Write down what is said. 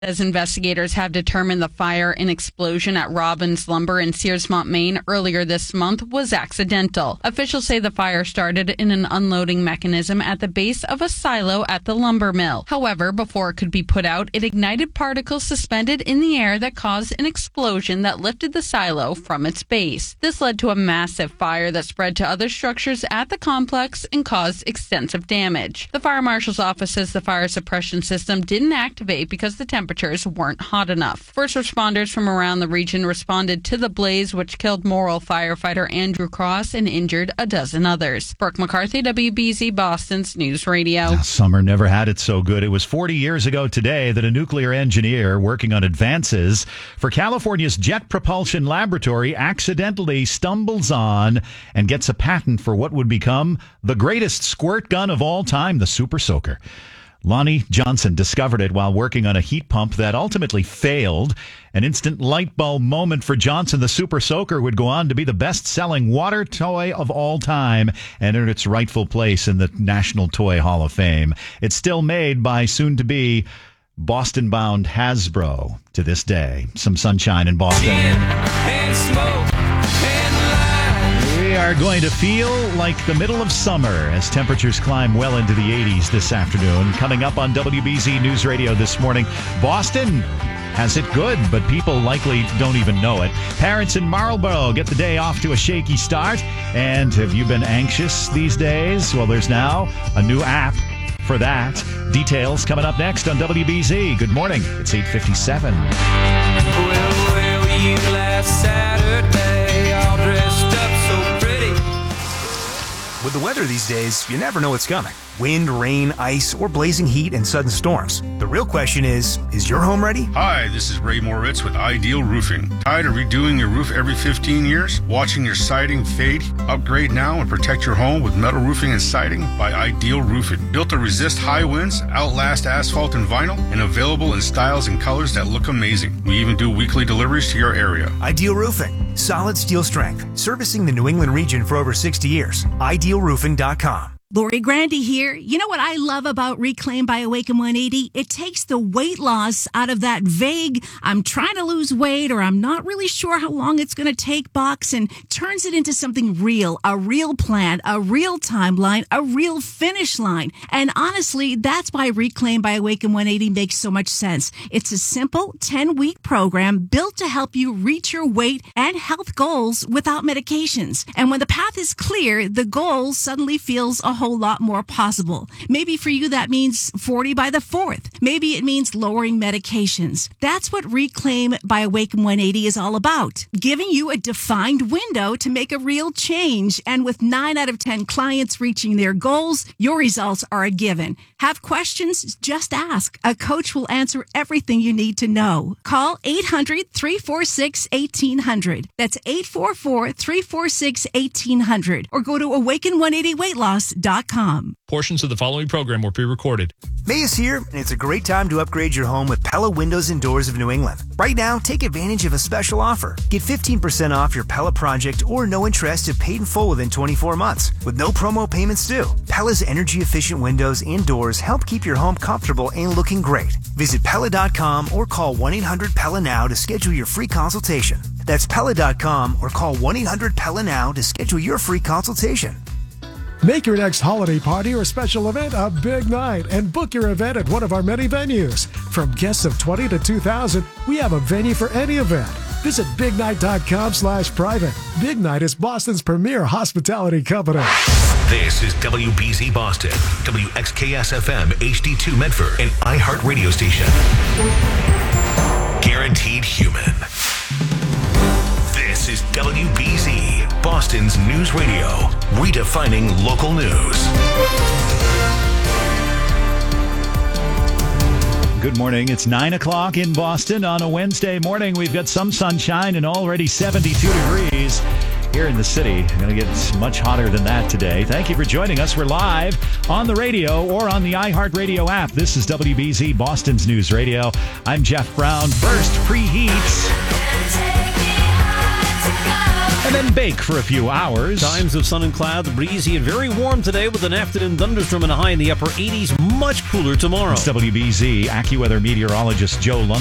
As investigators have determined the fire and explosion at Robbins Lumber in Searsmont, Maine earlier this month was accidental. Officials say the fire started in an unloading mechanism at the base of a silo at the lumber mill. However, before it could be put out, it ignited particles suspended in the air that caused an explosion that lifted the silo from its base. This led to a massive fire that spread to other structures at the complex and caused extensive damage. The fire marshal's office says the fire suppression system didn't activate because the temperatures weren't hot enough. First responders from around the region responded to the blaze, which killed Morrill firefighter Andrew Cross and injured a dozen others. Brooke McCarthy, WBZ Boston's News Radio. Summer never had it so good. It was 40 years ago today that a nuclear engineer working on advances for California's Jet Propulsion Laboratory accidentally stumbles on and gets a patent for what would become the greatest squirt gun of all time, the Super Soaker. Lonnie Johnson discovered it while working on a heat pump that ultimately failed. An instant light bulb moment for Johnson. The Super Soaker would go on to be the best-selling water toy of all time and earn its rightful place in the National Toy Hall of Fame. It's still made by soon-to-be Boston-bound Hasbro to this day. Some sunshine in Boston. And smoke and light. We are going to feel like the middle of summer as temperatures climb well into the 80s this afternoon. Coming up on WBZ News Radio this morning, Boston has it good, but people likely don't even know it. Parents in Marlborough get the day off to a shaky start. And have you been anxious these days? Well, there's now a new app for that. Details coming up next on WBZ. Good morning. It's 8:57. Well, where were you last Saturday? All dressed up so pretty. With the weather these days, you never know what's coming. Wind, rain, ice, or blazing heat and sudden storms. The real question is your home ready? Hi, this is Ray Moritz with Ideal Roofing. Tired of redoing your roof every 15 years? Watching your siding fade? Upgrade now and protect your home with metal roofing and siding by Ideal Roofing. Built to resist high winds, outlast asphalt and vinyl, and available in styles and colors that look amazing. We even do weekly deliveries to your area. Ideal Roofing. Solid steel strength. Servicing the New England region for over 60 years. IdealRoofing.com. Lori Grandy here. You know what I love about Reclaim by Awaken 180? It takes the weight loss out of that vague, I'm trying to lose weight or I'm not really sure how long it's going to take box and turns it into something real, a real plan, a real timeline, a real finish line. And honestly, that's why Reclaim by Awaken 180 makes so much sense. It's a simple 10-week program built to help you reach your weight and health goals without medications. And when the path is clear, the goal suddenly feels a whole lot more possible. Maybe for you that means 40 by the 4th. Maybe it means lowering medications. That's what Reclaim by Awaken 180 is all about. Giving you a defined window to make a real change. And with 9 out of 10 clients reaching their goals, your results are a given. Have questions? Just ask. A coach will answer everything you need to know. Call 800-346-1800. That's 844-346-1800. Or go to awaken180weightloss.com. Portions of the following program were pre-recorded. May is here, and it's a great time to upgrade your home with Pella Windows and Doors of New England. Right now, take advantage of a special offer. Get 15% off your Pella project or no interest if paid in full within 24 months, with no promo payments due. Pella's energy-efficient windows and doors help keep your home comfortable and looking great. Visit Pella.com or call 1-800-PELLA now to schedule your free consultation. That's Pella.com or call 1-800-PELLA now to schedule your free consultation. Make your next holiday party or special event a big night and book your event at one of our many venues. From guests of 20 to 2,000, we have a venue for any event. Visit bignight.com/private. Big Night is Boston's premier hospitality company. This is WBZ Boston, WXKS-FM HD2 Medford, and iHeart Radio Station. Guaranteed human. This is WBZ, Boston's news radio, redefining local news. Good morning. It's 9 o'clock in Boston on a Wednesday morning. We've got some sunshine and already 72 degrees here in the city. Going to get much hotter than that today. Thank you for joining us. We're live on the radio or on the iHeartRadio app. This is WBZ, Boston's news radio. I'm Jeff Brown. First, preheats. and then bake for a few hours. Times of sun and clouds, breezy and very warm today with an afternoon thunderstorm and a high in the upper 80s. Much cooler tomorrow. It's WBZ AccuWeather meteorologist Joe Lund.